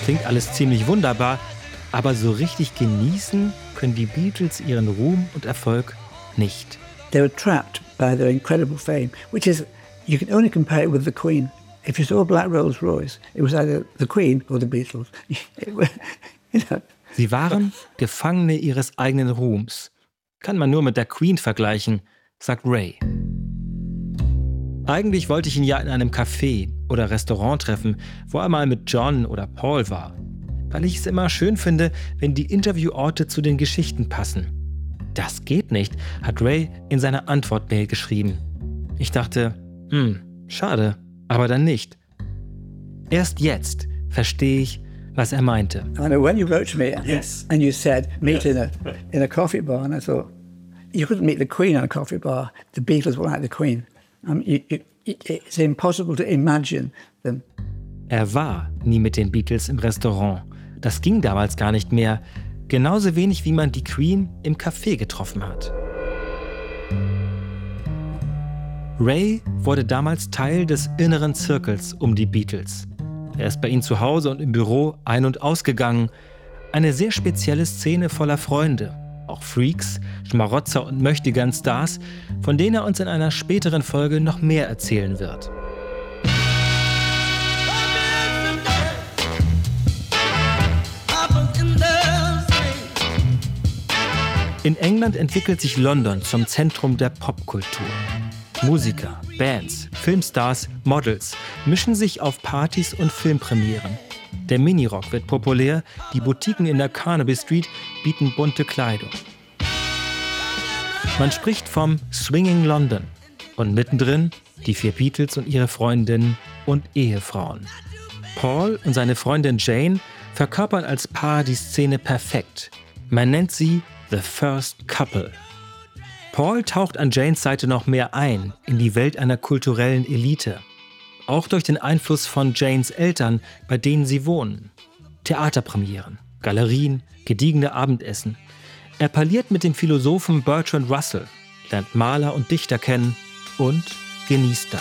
klingt alles ziemlich wunderbar, aber so richtig genießen können die Beatles ihren Ruhm und Erfolg nicht. They were trapped by their incredible fame, which is, you can only compare it with the Queen. If you saw a black Rolls Royce, it was either the Queen or the Beatles. You know. Sie waren Gefangene ihres eigenen Ruhms. Kann man nur mit der Queen vergleichen, sagt Ray. Eigentlich wollte ich ihn ja in einem Café oder Restaurant treffen, wo er mal mit John oder Paul war. Weil ich es immer schön finde, wenn die Intervieworte zu den Geschichten passen. Das geht nicht, hat Ray in seiner Antwortmail geschrieben. Ich dachte, schade, aber dann nicht. Erst jetzt verstehe ich, was er meinte. I know when you wrote to me and you said, meet in a coffee bar, and I thought, you couldn't meet the Queen in a coffee bar. The Beatles were like the Queen. It's impossible to imagine them. Er war nie mit den Beatles im Restaurant. Das ging damals gar nicht mehr. Genauso wenig, wie man die Queen im Café getroffen hat. Ray wurde damals Teil des inneren Zirkels um die Beatles. Er ist bei ihnen zu Hause und im Büro ein- und ausgegangen. Eine sehr spezielle Szene voller Freunde. Auch Freaks, Schmarotzer und Möchtegern-Stars, von denen er uns in einer späteren Folge noch mehr erzählen wird. In England entwickelt sich London zum Zentrum der Popkultur. Musiker, Bands, Filmstars, Models mischen sich auf Partys und Filmpremieren. Der Minirock wird populär, die Boutiquen in der Carnaby Street bieten bunte Kleidung. Man spricht vom Swinging London und mittendrin die 4 Beatles und ihre Freundinnen und Ehefrauen. Paul und seine Freundin Jane verkörpern als Paar die Szene perfekt. Man nennt sie The First Couple. Paul taucht an Janes Seite noch mehr ein in die Welt einer kulturellen Elite. Auch durch den Einfluss von Janes Eltern, bei denen sie wohnen. Theaterpremieren, Galerien, gediegene Abendessen. Er parliert mit dem Philosophen Bertrand Russell, lernt Maler und Dichter kennen und genießt das.